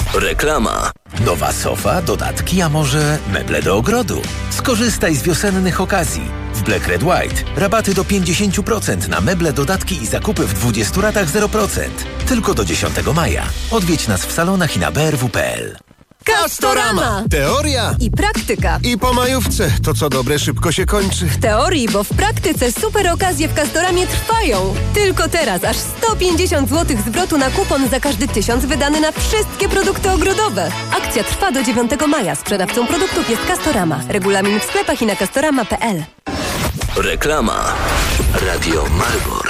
Reklama. Nowa sofa, dodatki, a może meble do ogrodu? Skorzystaj z wiosennych okazji. W Black Red White rabaty do 50% na meble, dodatki i zakupy w 20 ratach 0%. Tylko do 10 maja. Odwiedź nas w salonach i na brw.pl. Castorama! Teoria i praktyka. I po majówce to co dobre szybko się kończy. W teorii, bo w praktyce super okazje w Castoramie trwają. Tylko teraz aż 150 zł zwrotu na kupon za każdy 1000 wydany na wszystkie produkty ogrodowe. Akcja trwa do 9 maja. Sprzedawcą produktów jest Castorama. Regulamin w sklepach i na castorama.pl. Reklama. Radio Marlboro.